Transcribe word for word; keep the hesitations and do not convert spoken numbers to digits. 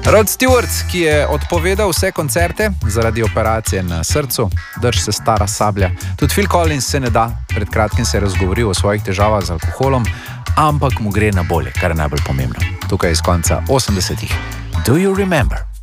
Rod Stewart, ki je odpovedal vse koncerte zaradi operacije na srcu, drž se stara sablja. Tudi Phil Collins se ne da, pred kratkim se je razgovoril o svojih težavah z alkoholom, ampak mu gre na bolje, kar je najbolj pomembno. Tukaj iz konca osemdesetih. Do you remember?